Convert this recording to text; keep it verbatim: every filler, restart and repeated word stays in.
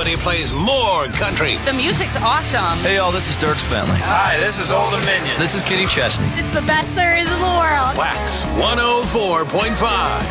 Nobody plays more country. The music's awesome. Hey, y'all, this is Dirk Bentley. Hi, this is Old Dominion. This is Kenny Chesney. It's the best there is in the world. Wax one oh four point five.